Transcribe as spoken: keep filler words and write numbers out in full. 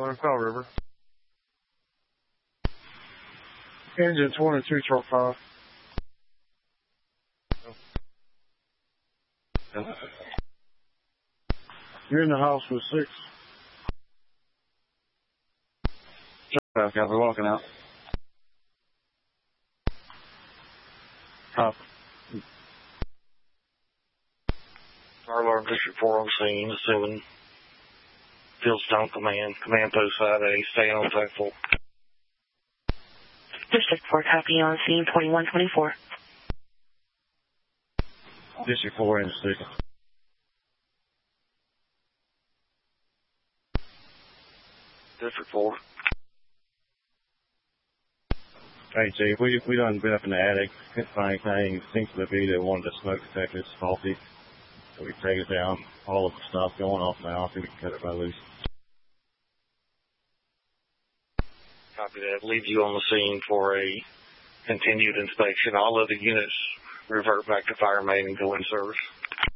on Powell River. Engine twenty-two, truck five. You're in the house with six. Truck five, we're walking out. Copy. Fire alarm district four on scene, assuming Fieldstone command, command post five A, staying on track four. District four, copy on scene, twenty-one twenty-four. District four in the six. District four. Hey, Chief, we, we done been up in the attic, couldn't find anything. It seems to be that one of the smoke detectors is faulty. So we take it down, all of the stuff going off now, see if we can cut it by loose. Copy that. Leave you on the scene for a continued inspection. All of the units revert back to fire main and go in service.